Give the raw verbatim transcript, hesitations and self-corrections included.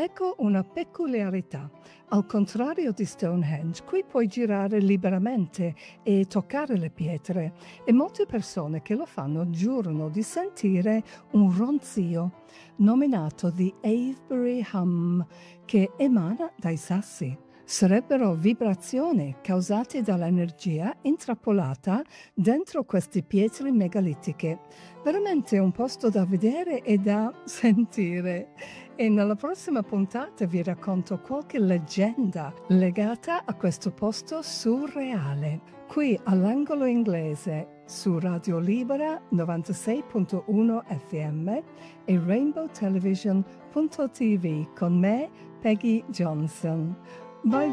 ecco una peculiarità. Al contrario di Stonehenge, qui puoi girare liberamente e toccare le pietre e molte persone che lo fanno giurano di sentire un ronzio nominato The Avebury Hum che emana dai sassi. Sarebbero vibrazioni causate dall'energia intrappolata dentro queste pietre megalitiche. Veramente un posto da vedere e da sentire. E nella prossima puntata vi racconto qualche leggenda legata a questo posto surreale. Qui all'angolo inglese su Radio Libera novantasei virgola uno F M e rainbow television punto t v con me, Peggy Johnson. Bye